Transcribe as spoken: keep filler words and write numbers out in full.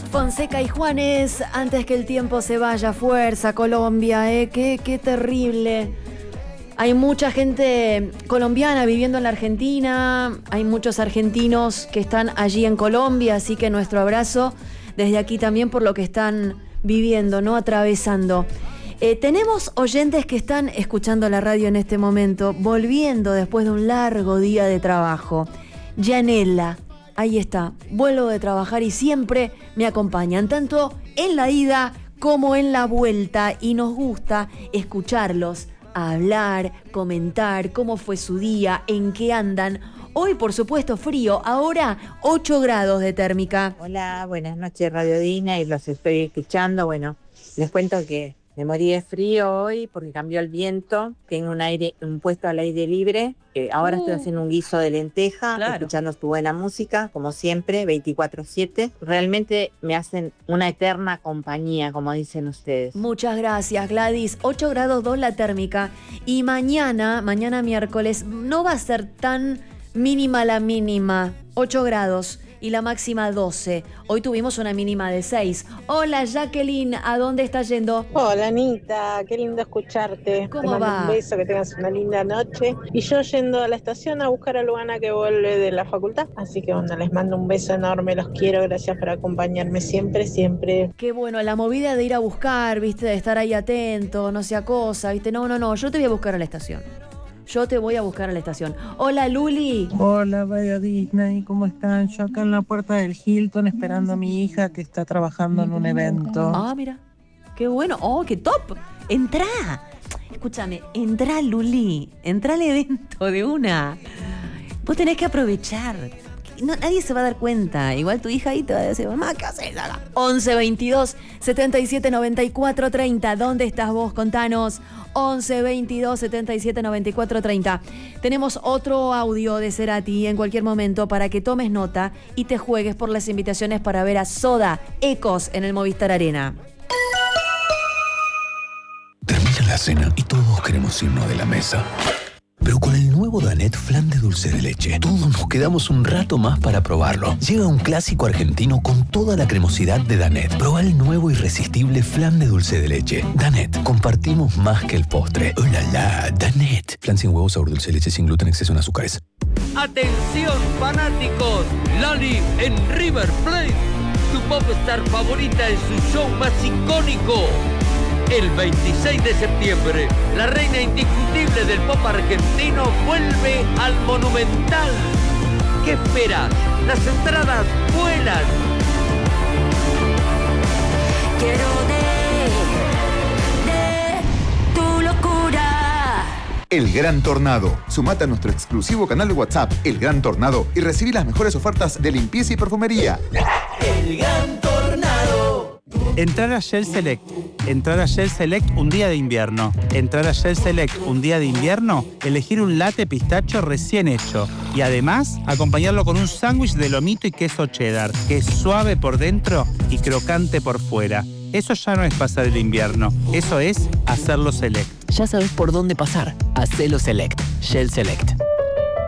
Fonseca y Juanes, antes que el tiempo se vaya, fuerza Colombia, ¿eh? Qué, qué terrible. Hay mucha gente colombiana viviendo en la Argentina, hay muchos argentinos que están allí en Colombia, así que nuestro abrazo desde aquí también por lo que están viviendo, ¿no? Atravesando. Eh, tenemos oyentes que están escuchando la radio en este momento, volviendo después de un largo día de trabajo. Yanela, ahí está, vuelvo de trabajar y siempre me acompañan, tanto en la ida como en la vuelta, y nos gusta escucharlos hablar, comentar cómo fue su día, en qué andan. Hoy, por supuesto, frío, ahora ocho grados de térmica. Hola, buenas noches, Radio Dina, y los estoy escuchando. Bueno, les cuento que me morí de frío hoy porque cambió el viento. Tengo un aire, un puesto al aire libre. Eh, ahora uh, estoy haciendo un guiso de lenteja, claro, escuchando tu buena música, como siempre, veinticuatro siete. Realmente me hacen una eterna compañía, como dicen ustedes. Muchas gracias, Gladys. ocho grados dos la térmica. Y mañana, mañana miércoles, no va a ser tan mínima la mínima. ocho grados. Y la máxima doce. Hoy tuvimos una mínima de seis. Hola, Jacqueline, ¿a dónde estás yendo? Hola, Anita, qué lindo escucharte. ¿Cómo Te mando va? un beso, que tengas una linda noche. Y yo yendo a la estación a buscar a Luana, que vuelve de la facultad. Así que bueno, les mando un beso enorme, los quiero, gracias por acompañarme siempre, siempre. Qué bueno, la movida de ir a buscar, viste, de estar ahí atento, no sea cosa, viste. No, no, no, yo te voy a buscar a la estación. Yo te voy a buscar a la estación. Hola, Luli. Hola, Radio Disney, ¿cómo están? Yo acá en la puerta del Hilton esperando a mi hija que está trabajando en un evento. Ah, mira. Qué bueno. Oh, qué top. Entrá. Escúchame, entrá, Luli. Entrá al evento de una. Vos tenés que aprovechar. No, nadie se va a dar cuenta. Igual tu hija ahí te va a decir, mamá, ¿qué haces acá? once veintidós setenta y siete noventa y cuatro treinta. ¿Dónde estás vos? Contanos. once veintidós setenta y siete noventa y cuatro treinta. Tenemos otro audio de Cerati en cualquier momento para que tomes nota y te juegues por las invitaciones para ver a Soda Ecos en el Movistar Arena. Termina la cena y todos queremos irnos de la mesa. Pero con el nuevo Danette Flan de dulce de leche, todos nos quedamos un rato más para probarlo. Llega un clásico argentino con toda la cremosidad de Danette. Proba el nuevo irresistible Flan de dulce de leche. Danette, compartimos más que el postre. ¡Oh, la, la! Danette. Flan sin huevo, sabor dulce de leche, sin gluten, exceso en azúcares. ¡Atención, fanáticos! Lali en River Plate. Tu popstar favorita en su show más icónico. El veintiséis de septiembre, la reina indiscutible del pop argentino vuelve al Monumental. ¿Qué esperas? Las entradas vuelan. Quiero de, de tu locura. El Gran Tornado. Sumate a nuestro exclusivo canal de WhatsApp, El Gran Tornado, y recibí las mejores ofertas de limpieza y perfumería. El Gran Tornado. Entrar a Shell Select. Entrar a Shell Select un día de invierno. Entrar a Shell Select un día de invierno, elegir un latte pistacho recién hecho. Y además, acompañarlo con un sándwich de lomito y queso cheddar, que es suave por dentro y crocante por fuera. Eso ya no es pasar el invierno, eso es hacerlo Select. Ya sabes por dónde pasar. Hacelo Select. Shell Select.